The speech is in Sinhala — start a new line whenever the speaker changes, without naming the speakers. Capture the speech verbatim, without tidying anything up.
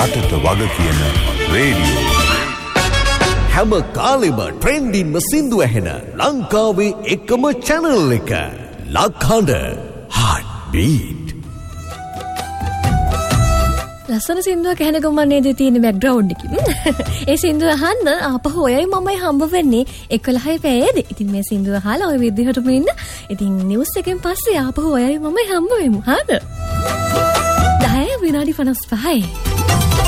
රටට වග කියන රේඩියෝ. හැම කාලෙම ට්‍රෙන්ඩින්ම සින්දු ඇහෙන ලංකාවේ එකම channel එක. ලක්හඬ Heart Beat.
ලස්සන සින්දුවක් ඇහෙන ගමන් නේද තියෙන බෑග්ග්‍රවුන්ඩ් එකකින්. ඒ සින්දුව අහන්න ආපහු ඔයයි මමයි හම්බ වෙන්නේ එකොළහයි පැයේදී. ඉතින් මේ සින්දුව අහලා ඔය විදිහටම ඉන්න. ඉතින් නිවුස් එකෙන් පස්සේ ආපහු ඔයයි මමයි හම්බ වෙමු. හරිද? දහය විනාඩි පනස් පහයි.